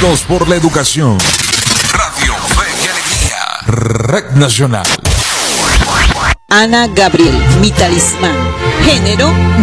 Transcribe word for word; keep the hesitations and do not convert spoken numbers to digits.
Unidos por la educación. Radio Fe y Alegría. Red Nacional. Ana Gabriel, mi talismán. Género